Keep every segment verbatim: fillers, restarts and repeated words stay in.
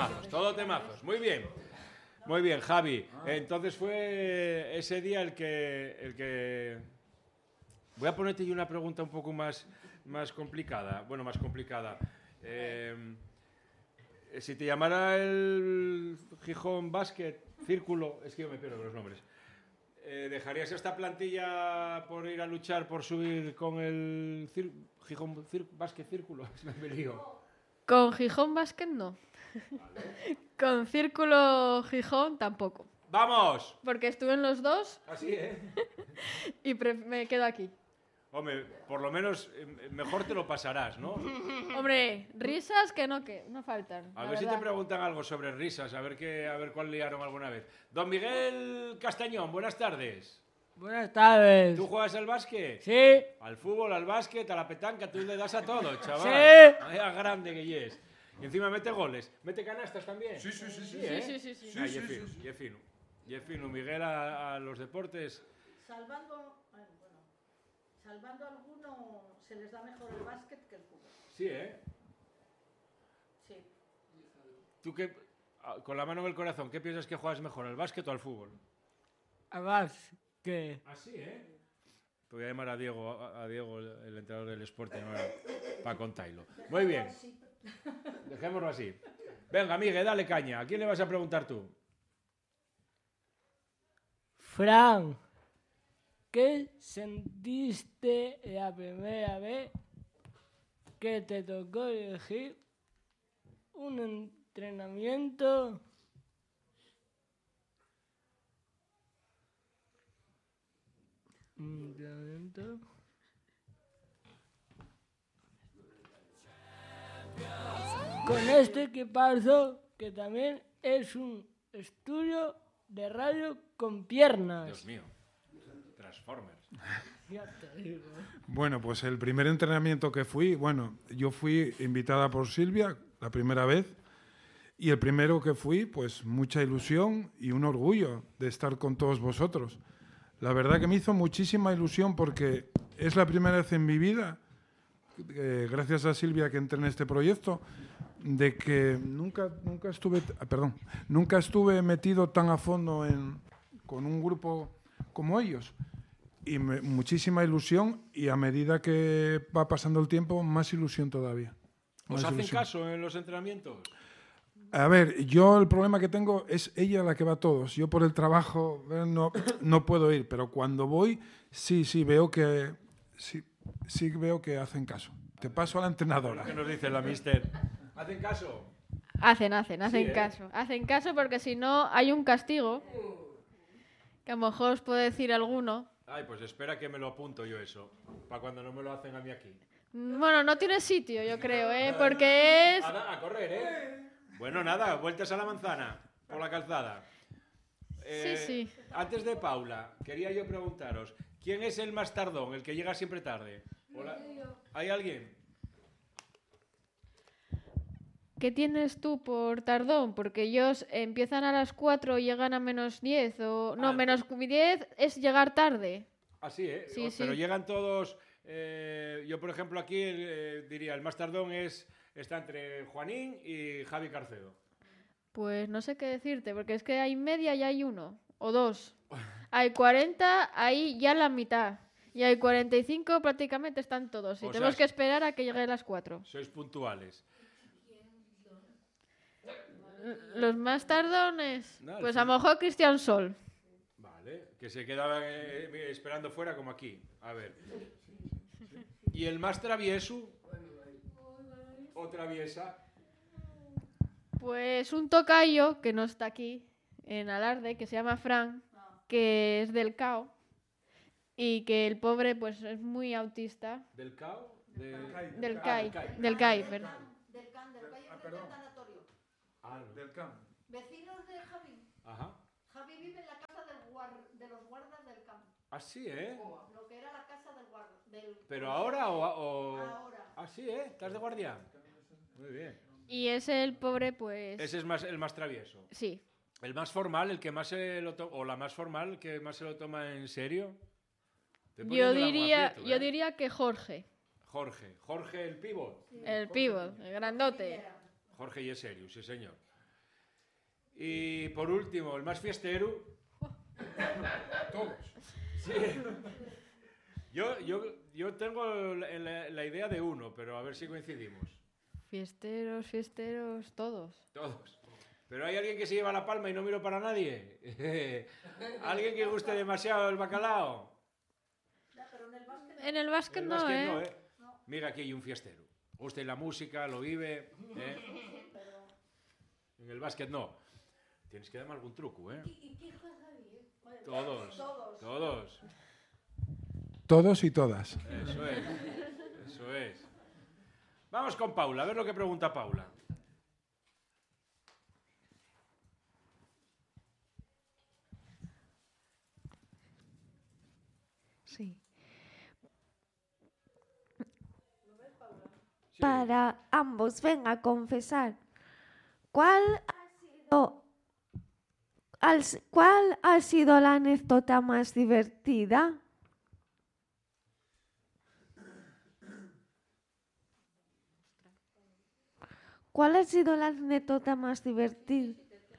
temazos, todo temazos. Muy bien. Muy bien, Javi. Entonces fue ese día el que... El que... Voy a ponerte yo una pregunta un poco más, más complicada. Bueno, más complicada. Eh, si te llamara el Gijón Basket Círculo... Es que yo me pierdo con los nombres. Eh, ¿Dejarías esta plantilla por ir a luchar por subir con el cir Gijón Cir Basket Círculo? Me lío. Con Gijón Basket no. Vale. Con Círculo Gijón tampoco. ¡Vamos! Porque estuve en los dos. Así, ¿eh? Y me quedo aquí. Hombre, por lo menos eh, mejor te lo pasarás, ¿no? Hombre, risas que no, que no faltan. A ver verdad. Si te preguntan algo sobre risas, a ver, qué, a ver cuál liaron alguna vez. Don Miguel Castañón, buenas tardes. Buenas tardes. ¿Tú juegas al básquet? Sí. Al fútbol, al básquet, a la petanca, tú le das a todo, chaval. Sí. Vaya grande que es. Y encima mete goles. ¿Mete canastas también? Sí, sí, sí. Sí, sí, ¿eh? sí, sí, sí, sí. Ah, sí, sí, sí. Y es fino. Y es fino. Miguel a, a los deportes. Salvando, bueno, salvando a alguno, se les da mejor el básquet que el fútbol. Sí, ¿eh? Sí. ¿Tú qué, con la mano en el corazón, qué piensas que juegas mejor, al básquet o al fútbol? Al básquet. ¿Ah, sí, eh? Te voy a llamar a Diego, a Diego el, el entrenador del Sporting, para contarlo. Muy bien. Dejémoslo así. Venga, Miguel, dale caña. ¿A quién le vas a preguntar tú? Fran, ¿qué sentiste la primera vez que te tocó elegir un entrenamiento? Un entrenamiento. Con este equipazo que también es un estudio de radio con piernas. Dios mío. Transformers. Ya te digo. Bueno, pues el primer entrenamiento que fui, bueno, yo fui invitada por Silvia la primera vez y el primero que fui, pues mucha ilusión y un orgullo de estar con todos vosotros. La verdad que me hizo muchísima ilusión porque es la primera vez en mi vida, eh, gracias a Silvia que entré en este proyecto, de que nunca, nunca estuve, perdón, nunca estuve metido tan a fondo en, con un grupo como ellos. Y me, muchísima ilusión y a medida que va pasando el tiempo, más ilusión todavía. ¿Os Más hacen ilusión. caso en los entrenamientos? A ver, yo el problema que tengo es ella la que va a todos. Yo por el trabajo eh, no, no puedo ir, pero cuando voy, sí, sí, veo que, sí, sí veo que hacen caso. Te paso a la entrenadora. ¿Qué nos dice la mister? ¿Hacen caso? Hacen, hacen, hacen Sí, ¿eh? caso. Hacen caso porque si no hay un castigo, que a lo mejor os puede decir alguno. Ay, pues espera que me lo apunto yo eso, para cuando no me lo hacen a mí aquí. Bueno, no tiene sitio, yo creo, ¿eh? Porque es... A, a correr, ¿eh? Bueno, nada, vueltas a la manzana, por la calzada. Eh, Sí, sí. Antes de Paula, quería yo preguntaros, ¿quién es el más tardón, el que llega siempre tarde? Hola. ¿Hay alguien? ¿Qué tienes tú por tardón? Porque ellos empiezan a las cuatro y llegan a menos diez. O... No, Ah, menos diez es llegar tarde. Así, ¿eh? Sí, O- sí. Pero llegan todos... eh, yo, por ejemplo, aquí eh, diría, el más tardón es, está entre Juanín y Javi Carcedo. Pues no sé qué decirte, porque es que hay media y hay uno. O dos. Hay cuarenta, ahí ya la mitad. Y hay cuarenta y cinco, prácticamente están todos. Y O tenemos sea, que esperar a que llegue a las cuatro. Sois puntuales. Los más tardones, No, pues sí. a lo mejor Cristian Sol. Vale, que se quedaban eh, esperando fuera como aquí. A ver. ¿Y el más travieso? ¿O traviesa? Pues un tocayo que no está aquí, en Alarde, que se llama Fran, que es del C A O. Y que el pobre pues es muy autista. ¿Del C A O? De... Del Ah, C A I, del C A I. del C A I, perdón. Del C A N, del C A I Ah, es perdón. del tanatorio. Ah, Del camp. Vecinos de Javi. ajá. Javi vive en la casa del guar- de los guardas del campo. Ah, sí, ¿eh? Lo que era la casa del guarda. Del ¿Pero ahora o...? o... Ahora. Ah, sí, ¿eh? ¿Estás de guardia? Muy bien. Y ese el pobre pues... Ese es más, el más travieso. Sí. El más formal, el que más se lo toma... O la más formal, que más se lo toma en serio. Estoy Yo poniéndola muy diría, aprieto, yo ¿eh? diría que Jorge, Jorge. Jorge el pívot. el pívot, el grandote. Jorge y es serio, sí señor. Y por último, el más fiestero. Todos. Sí. Yo, yo, yo tengo la, la idea de uno, pero a ver si coincidimos. Fiesteros, fiesteros, todos. Todos. Pero hay alguien que se lleva la palma y no miro para nadie. ¿Alguien que guste demasiado el bacalao? Ya, pero en el básquet En el básquet El no, básquet ¿eh? no, ¿eh? Mira, aquí hay un fiestero. Gusta la música, lo vive. ¿eh? En el básquet no. Tienes que darme algún truco, ¿eh? ¿Y qué juega ahí? Bueno, Todos. Todos. Todos. Todos y todas. Eso es. Eso es. Vamos con Paula, a ver lo que pregunta Paula. Sí. Sí. Para ambos, venga a confesar. ¿Cuál ha sido, al- cuál ha sido la anécdota más divertida? ¿Cuál ha sido la anécdota más divertida?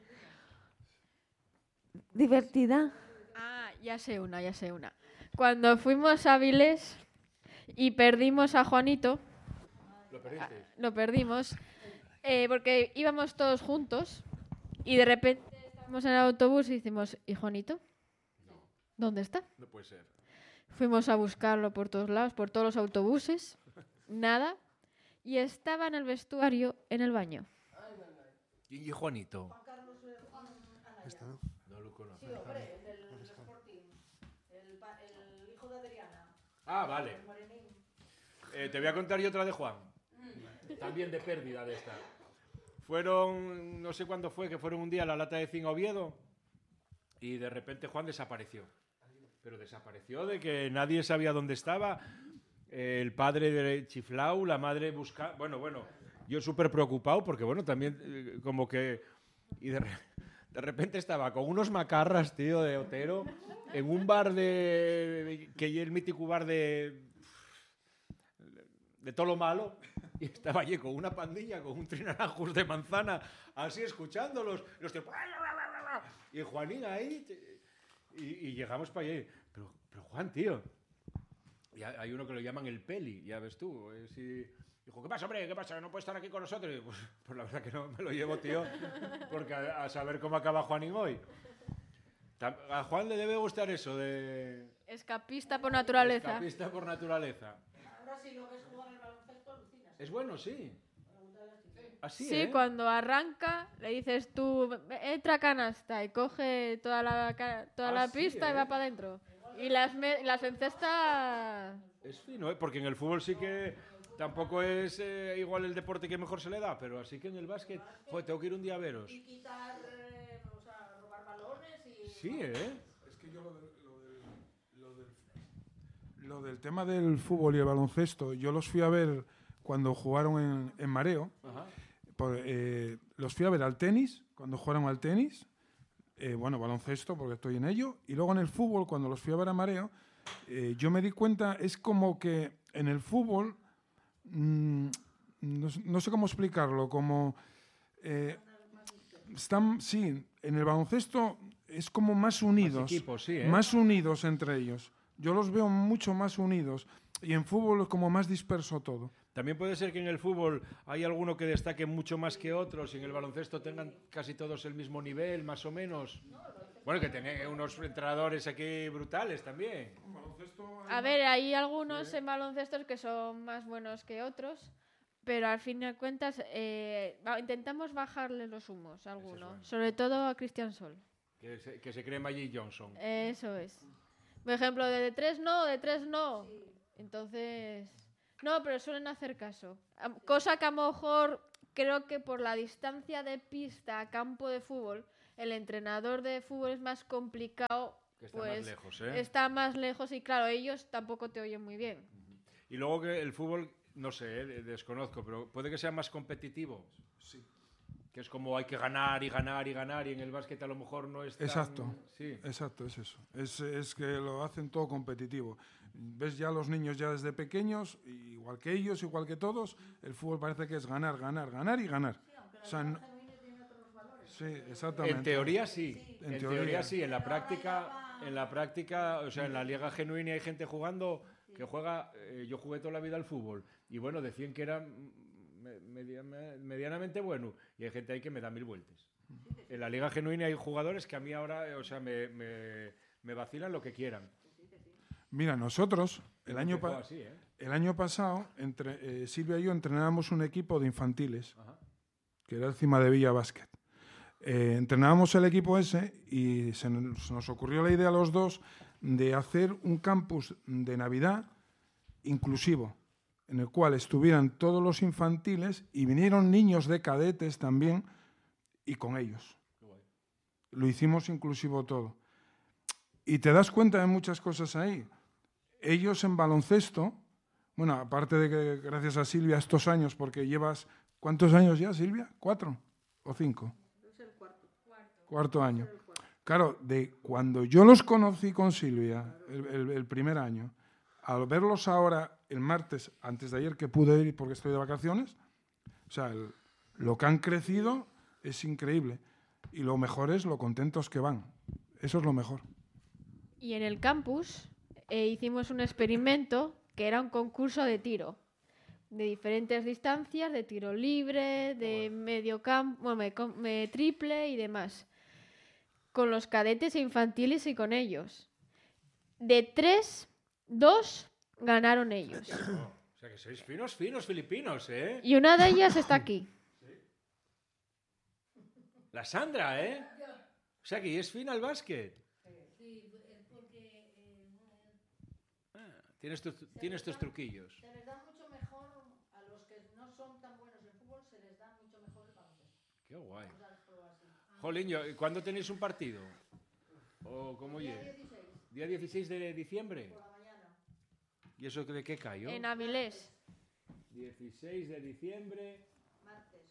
¿Divertida? Ah, ya sé una, ya sé una. Cuando fuimos a Avilés y perdimos a Juanito, Lo perdiste. lo perdimos, eh, porque íbamos todos juntos y de repente estábamos en el autobús y decimos, ¿y Juanito? ¿Dónde está? No puede ser. Fuimos a buscarlo por todos lados, por todos los autobuses, nada, y estaba en el vestuario, en el baño. ¿Y Juanito? Juan Carlos eh, Anaya. Esta, ¿no? No lo conozco. Sí, hombre, el del Sporting. El, pa- el hijo de Adriana. Ah, vale. El morenín. Eh, te voy a contar yo otra de Juan. También de pérdida de esta. Fueron, no sé cuándo fue, que fueron un día a la Lata de Zinc a Oviedo y de repente Juan desapareció. Pero desapareció de que nadie sabía dónde estaba. Eh, el padre de chiflau, la madre buscando... Bueno, bueno, yo súper preocupado porque, bueno, también eh, como que... Y de, re- de repente estaba con unos macarras, tío, de Otero, en un bar de... que es el mítico bar de... de todo lo malo. Y estaba allí con una pandilla, con un trinaranjos de manzana, así escuchándolos. Los tíos, y Juanín ahí. Y, y llegamos para allí. Pero, pero Juan, tío. Y hay hay uno que lo llaman el Peli, ya ves tú. eh, si- Dijo, ¿qué pasa, hombre? ¿Qué pasa? ¿No puede estar aquí con nosotros? Y, pues, pues la verdad que no me lo llevo, tío. Porque a, a saber cómo acaba Juanín hoy. Tam- A Juan le debe gustar eso de... Escapista por naturaleza. Escapista por naturaleza. Ahora si lo ves jugar al baloncesto, alucinas. Es bueno, sí. Así, Sí, ¿eh? cuando arranca, le dices tú, entra canasta y coge toda la, ca- toda Ah, la sí, pista y ¿eh? va para adentro. Y las, me- las encesta... Es fino, ¿eh? Porque en el fútbol sí que tampoco es eh, igual el deporte que mejor se le da, pero así que en el básquet, joder, tengo que ir un día a veros. Y quitar, eh, o sea, robar balones y... Sí, ¿eh? Es que yo lo del, lo del- lo del- lo del tema del fútbol y el baloncesto, yo los fui a ver cuando jugaron en, en Mareo. Ajá. Por- eh, los fui a ver al tenis, cuando jugaron al tenis. eh, bueno, baloncesto, porque estoy en ello. Y luego en el fútbol, cuando los fui a ver a Mareo, eh, yo me di cuenta, es como que en el fútbol, mm, no, s- no sé cómo explicarlo, como... eh, están, sí, en el baloncesto es como más unidos. equipos, sí, ¿eh? Más unidos entre ellos. Yo los veo mucho más unidos. Y en fútbol es como más disperso todo. También puede ser que en el fútbol hay alguno que destaque mucho más que otros y en el baloncesto tengan casi todos el mismo nivel, más o menos. Bueno, que tenéis unos entrenadores aquí brutales también. A ver, hay algunos en baloncestos que son más buenos que otros, pero al fin y al cuentas eh, va- intentamos bajarle los humos a alguno, bueno. sobre todo a Cristian Sol. Que se, que se cree Magic Johnson. Eso es. Por ejemplo, de tres no, de tres no. Entonces, no, pero suelen hacer caso. Am- Cosa que a lo mejor creo que por la distancia de pista a campo de fútbol, el entrenador de fútbol es más complicado. Que está pues más lejos, ¿eh? está más lejos y claro, ellos tampoco te oyen muy bien. Y luego que el fútbol, no sé, eh, desconozco, pero puede que sea más competitivo. Sí. Que es como hay que ganar y ganar y ganar y en el básquet a lo mejor no es tan... Exacto. Sí. Exacto, es eso. Es, es que lo hacen todo competitivo. Ves ya los niños ya desde pequeños, igual que ellos, igual que todos, el fútbol parece que es ganar, ganar, ganar y ganar. O sea, no- Sí, exactamente. En teoría sí, En en teoría. teoría sí, en la práctica, en la práctica, o sea, en la Liga Genuina hay gente jugando que juega, eh, yo jugué toda la vida al fútbol y bueno, decían que era mm, me- media- me- medianamente bueno y hay gente ahí que me da mil vueltas. En la Liga Genuina hay jugadores que a mí ahora, eh, o sea, me, me, me vacilan lo que quieran. Mira, nosotros, el año, Empezó pa- así, ¿eh? el año pasado, entre, eh, Silvia y yo entrenábamos un equipo de infantiles, Ajá. que era el Cima de Villa Basket. Eh, entrenábamos el equipo ese y se nos, nos ocurrió la idea a los dos de hacer un campus de Navidad inclusivo, en el cual estuvieran todos los infantiles y vinieron niños de cadetes también y con ellos. Lo hicimos inclusivo todo. Y te das cuenta de muchas cosas ahí. Ellos en baloncesto, bueno, aparte de que gracias a Silvia estos años, porque llevas, ¿cuántos años ya, Silvia? ¿Cuatro o cinco? Es el cuarto. Cuarto año. Claro, de cuando yo los conocí con Silvia, el, el- el primer año, al verlos ahora, el martes, antes de ayer que pude ir porque estoy de vacaciones, o sea, el- lo que han crecido es increíble. Y lo mejor es lo contentos que van. Eso es lo mejor. Y en el campus eh, hicimos un experimento que era un concurso de tiro, de diferentes distancias, de tiro libre, de medio campo, bueno, me- com- me- triple y demás, con los cadetes infantiles y con ellos. De tres, dos ganaron ellos. O sea que sois finos, finos filipinos, ¿eh? Y una de ellas está aquí. La Sandra, ¿eh? O sea que es fina al básquet. Ah, tienes, tus, tienes tus truquillos. Se les da mucho mejor a los que no son tan buenos en fútbol, se les da mucho mejor el baloncesto. Qué guay. Vamos a probar así. Jolín, yo- ¿cuándo tenéis un partido? ¿O cómo Día oye? dieciséis, ¿Día dieciséis de diciembre? por la mañana. ¿Y eso de qué cayó? En Avilés. dieciséis de diciembre. Martes.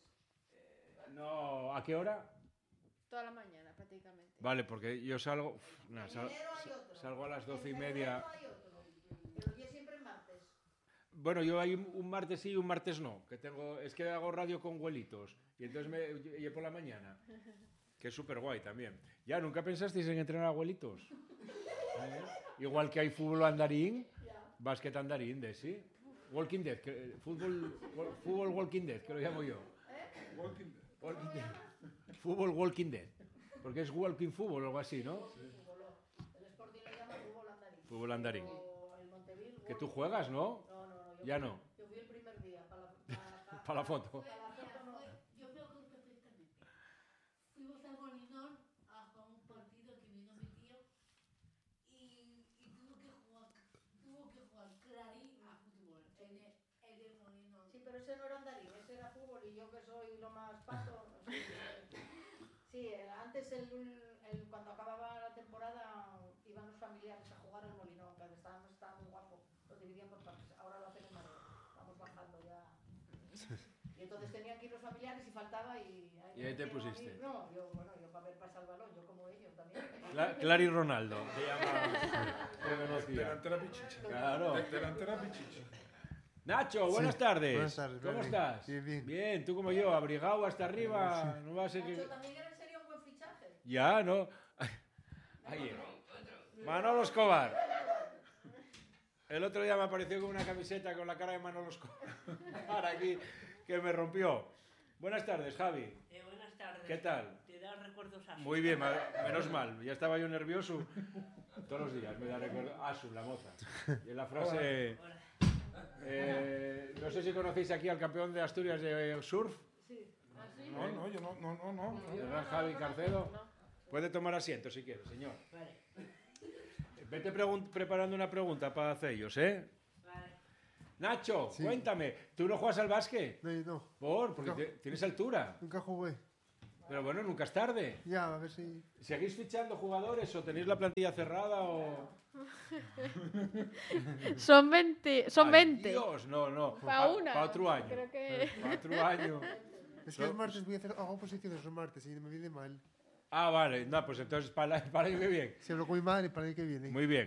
No, ¿a qué hora? Toda la mañana, prácticamente. Vale, porque yo salgo. uf, nah, sal- Enero hay otro. salgo a las doce y En media. febrero hay otro. Pero yo siempre martes. Bueno, yo hay un, un martes sí y un martes no. Que tengo, es que hago radio con abuelitos. Y entonces me y por la mañana. Que es súper guay también. Ya, ¿nunca pensasteis en entrenar a abuelitos? ¿Eh? Igual que hay fútbol andarín, básquet andarín, de sí. Walking Dead, que, fútbol, wa- fútbol Walking Dead, que lo llamo yo. Walking Dead. Fútbol Walking Dead. Porque es walking fútbol o algo así, ¿no? El Sporting le llama fútbol andarín. Fútbol andarín. O el Monteville. Que tú juegas, ¿no? No, no, no. Yo Ya fui- no. Yo fui el primer día para la, para, Para la foto. para la foto no. Yo me acuerdo perfectamente. Fuimos al Molinón a jugar un partido que vino mi tío y, y tuvo que jugar, tuvo que jugar Clarín a fútbol en el, en el Molinón. Sí, pero ese no era andarín, ese era fútbol y yo que soy lo más pato. no sé, sí, eh, antes el, el- cuando acababa la temporada iban los familiares a jugar al Molinón, que estaba, estaba muy guapo. Lo dividían por partes. Ahora lo hacen en Madrid. Vamos bajando ya. Y entonces tenían que ir los familiares y faltaba y... Y ahí te me metieron a mí. pusiste. No, yo, bueno, yo para ver pasar el balón, yo como ellos también. Cla- Clary Ronaldo. Te llama. Te conocía. Delantera pichichi. Claro. De- Delantera pichichi. Nacho, buenas Sí, tardes. buenas tardes, ¿Cómo bien, estás? bien, bien. Bien, tú como yo, abrigado hasta arriba. No va a ser que. Nacho también era en serio un buen fichaje. Ya, no. Ahí. Manolo Escobar. El otro día me apareció con una camiseta con la cara de Manolo Escobar. Ahora aquí, que me rompió. Buenas tardes, Javi. Eh, buenas tardes. ¿Qué tal? Te da recuerdos a Muy bien, ma- menos mal. Ya estaba yo nervioso. Todos los días me da recuerdo. Asu, la moza. Y en la frase. Hola. eh, no sé si conocéis aquí al campeón de Asturias de surf, No, no, yo no, no, no, no. el gran Javi Carcedo. Puede tomar asiento si quiere, señor. Vale, Vete pregun- preparando una pregunta para hacer ellos, ¿eh? vale. Nacho, Sí. cuéntame, ¿tú no juegas al básquet? No, no, ¿Por? Porque No. te- tienes altura. nunca jugué. Pero bueno, nunca es tarde. Ya, a ver si... ¿Seguís fichando jugadores o tenéis la plantilla cerrada o...? Son veinte. Son ¡Ay, veinte. Dios, no, no. Para una. Para otro año. Creo que... Para otro año. Es que los martes voy a hacer... Hago posiciones los martes y me viene mal. Ah, vale. No, pues entonces para, el- para el año que viene. Si hablo con mi madre para el año que viene. Muy bien.